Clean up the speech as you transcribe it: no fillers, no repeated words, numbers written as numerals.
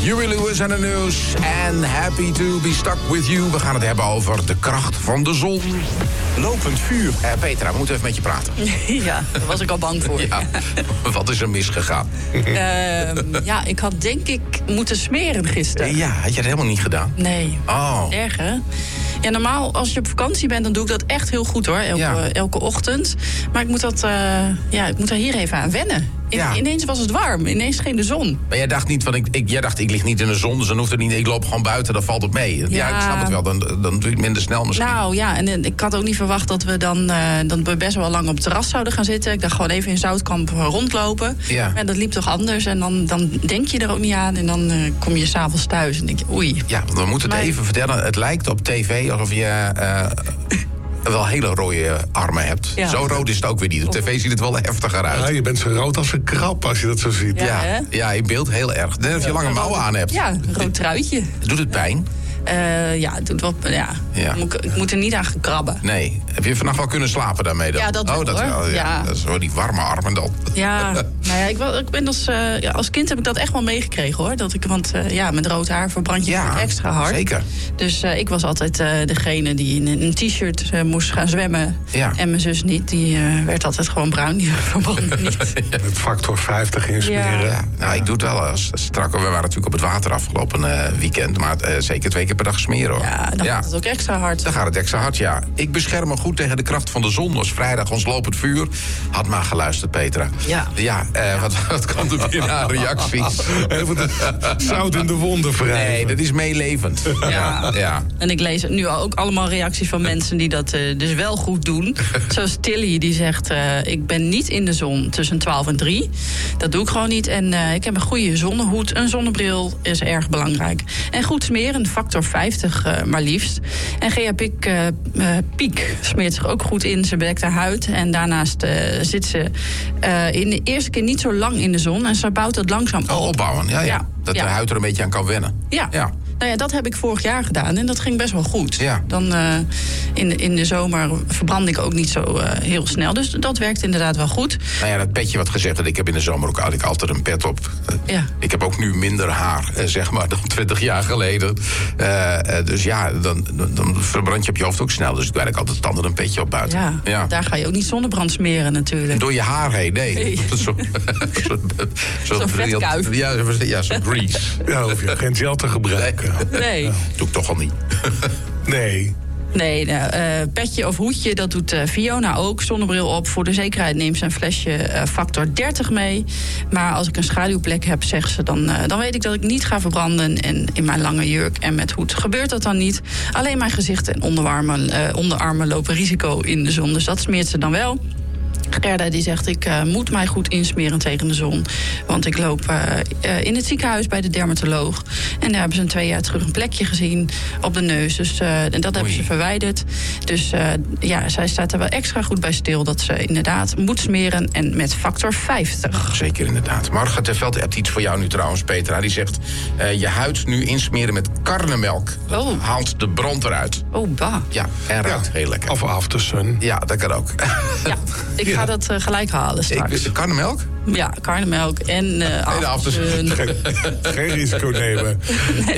Huey Lewis en de nieuws. And happy to be stuck with you. We gaan het hebben over de kracht van de zon. Lopend vuur. Petra, we moeten even met je praten. Ja, daar was ik al bang voor. Ja, wat is er misgegaan? Ik had denk ik moeten smeren gisteren. Ja, had je dat helemaal niet gedaan? Nee. Oh. Erg, hè? Ja, normaal als je op vakantie bent, dan doe ik dat echt heel goed, hoor. Elke ochtend. Maar ik moet daar hier even aan wennen. Ineens was het warm. Ineens scheen de zon. Maar jij dacht niet, jij dacht, ik lig niet in de zon, dus dan hoeft het niet. Ik loop gewoon buiten, dan valt het mee. Ja, ik snap het wel. Dan doe je het minder snel misschien. Nou ja, en ik had ook niet verwacht dat we dan best wel lang op het terras zouden gaan zitten. Ik dacht gewoon even in Zoutkamp rondlopen. Ja. En dat liep toch anders. En dan denk je er ook niet aan. En dan kom je 's avonds thuis en denk je, oei. Ja, want we moeten het even vertellen. Het lijkt op tv alsof je wel hele rode armen hebt. Ja. Zo rood is het ook weer niet. Op tv ziet het wel heftiger uit. Ja, je bent zo rood als een krab als je dat zo ziet. Ja, in beeld heel erg. Net als je lange mouwen aan hebt. Ja, een rood truitje. Doet het pijn? Het doet wel. Ja. Ik moet er niet aan gaan krabben. Nee. Heb je vannacht wel kunnen slapen daarmee dan? Ja, dat wel, wel. Ja. Dat is wel die warme armen dan. Ja, ik ben als kind heb ik dat echt wel meegekregen, hoor. Want met rood haar verbrand je het extra hard. Zeker. Dus ik was altijd degene die in een t-shirt moest gaan zwemmen. Ja. En mijn zus niet. Die werd altijd gewoon bruin. Die verbrandde niet. Met factor 50 insmeren. Ja. Nou, ik doe het wel. We waren natuurlijk op het water afgelopen weekend. Maar zeker 2 keer per dag smeren, hoor. Ja, dan gaat het ook extra hard. Dan gaat het extra hard, ja. Ik bescherm me goed tegen de kracht van de zon. Was vrijdag ons lopend vuur. Had maar geluisterd, Petra. Ja. Wat komt er weer aan reacties? Even zout in de wonden wrijven. Nee, dat is meelevend. Ja. En ik lees nu ook allemaal reacties van mensen die dat dus wel goed doen. Zoals Tilly, die zegt, ik ben niet in de zon tussen 12 en 3. Dat doe ik gewoon niet. En ik heb een goede zonnehoed. Een zonnebril is erg belangrijk. En goed smeren, factor 50 maar liefst. En Gea Piek smeert zich ook goed in. Ze bedekt haar huid. En daarnaast zit ze in de eerste keer niet zo lang in de zon. En ze bouwt dat langzaam op. Opbouwen, ja. Dat de huid er een beetje aan kan wennen. Ja. Nou ja, dat heb ik vorig jaar gedaan en dat ging best wel goed. Ja. Dan in de zomer verbrand ik ook niet zo heel snel. Dus dat werkt inderdaad wel goed. Nou ja, dat petje wat gezegd dat ik heb in de zomer ook eigenlijk altijd een pet op. Ik heb ook nu minder haar, zeg maar, dan 20 jaar geleden. Dus ja, dan verbrand je op je hoofd ook snel. Dus ik werk altijd standaard een petje op buiten. Ja. Daar ga je ook niet zonnebrand smeren natuurlijk. Door je haar heen, nee. Zo'n vetkuif. Ja, zo'n grease. Ja, hoef je geen gel te gebruiken. Nee. Doe ik toch al niet. Nee. Nee, petje of hoedje, dat doet Fiona ook. Zonnebril op. Voor de zekerheid neemt ze een flesje factor 30 mee. Maar als ik een schaduwplek heb, zegt ze, dan weet ik dat ik niet ga verbranden. En in mijn lange jurk en met hoed gebeurt dat dan niet. Alleen mijn gezicht en onderarmen lopen risico in de zon. Dus dat smeert ze dan wel. Gerda die zegt, ik moet mij goed insmeren tegen de zon. Want ik loop in het ziekenhuis bij de dermatoloog. En daar hebben ze 2 jaar terug een plekje gezien op de neus. Dus en dat hebben ze verwijderd. Dus zij staat er wel extra goed bij stil dat ze inderdaad moet smeren. En met factor 50. Zeker inderdaad. Marga ter Veld hebt iets voor jou nu trouwens, Petra. Die zegt, je huid nu insmeren met karnemelk. Dat haalt de brand eruit. Oh, bah. Ja, en ruikt heel lekker. Of after sun. Ja, dat kan ook. Ja, ik ga dat gelijk halen straks. Karnemelk? Ja, karnemelk en after sun. Geen risico nemen.